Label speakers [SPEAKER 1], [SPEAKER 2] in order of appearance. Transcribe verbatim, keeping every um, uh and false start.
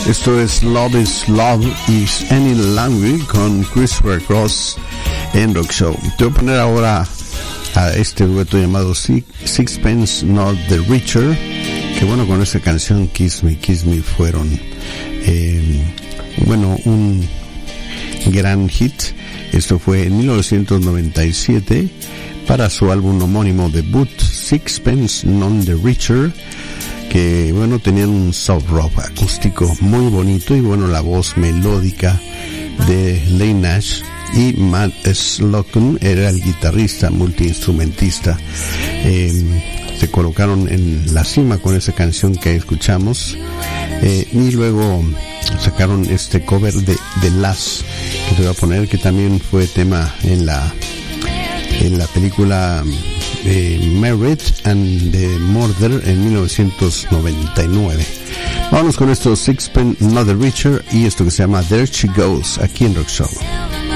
[SPEAKER 1] Esto es Love is Love is Any Language con Christopher Cross en Rock Show. Te voy a poner ahora a este dueto llamado Sixpence Not the Richer, que bueno, con esa canción Kiss Me, Kiss Me fueron eh, bueno, un gran hit. Esto fue en mil novecientos noventa y siete para su álbum homónimo debut Sixpence Not the Richer, que bueno, tenían un soft rock acústico muy bonito y bueno, la voz melódica de Leigh Nash, y Matt Slocum era el guitarrista multiinstrumentista. Eh, se colocaron en la cima con esa canción que escuchamos, eh, y luego sacaron este cover de The Last, que te voy a poner, que también fue tema en la en la película eh, Marriage and the Murder en mil novecientos noventa y nueve. Vamos con esto, Sixpence Not the Richer, y esto que se llama There She Goes, aquí en Rock Show.